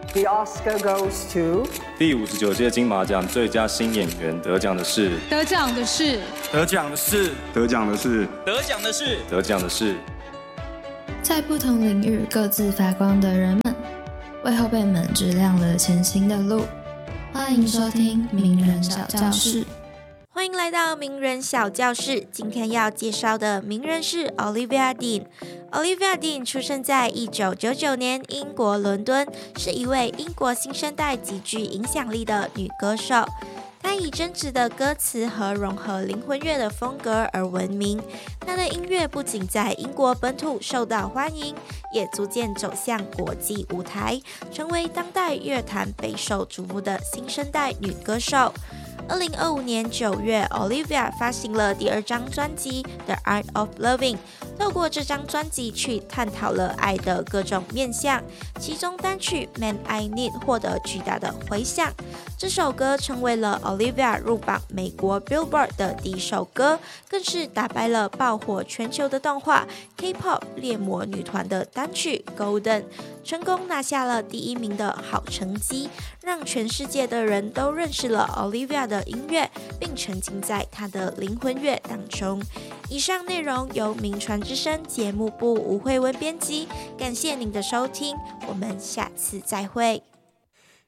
The Oscar goes to 第59届金马奖最佳新演员得奖的是在不同领域各自发光的人们，为后辈们指亮了前行的路。欢迎收听名人小教室。 欢迎来到名人小教室，今天要介绍的名人是 Olivia Dean。Olivia Dean 出生在1999年英国伦敦，是一位英国新生代极具影响力的女歌手。她以真挚的歌词和融合灵魂乐的风格而闻名。她的音乐不仅在英国本土受到欢迎，也逐渐走向国际舞台，成为当代乐坛备受瞩目的新生代女歌手。2025年9月 ，Olivia 发行了第2张专辑《The Art of Loving》，透过这张专辑去探讨了爱的各种面向，其中单曲《Man I Need》获得巨大的回响。这首歌成为了 Olivia 入榜美国 Billboard 的第一首歌，更是打败了爆火全球的动画 K-pop 猎魔女团的单曲《Golden》，成功拿下了第1名的好成绩，让全世界的人都认识了 Olivia 的音乐，并沉浸在她的灵魂乐当中。以上内容由名传之声节目部吴慧文编辑，感谢您的收听，我们下次再会。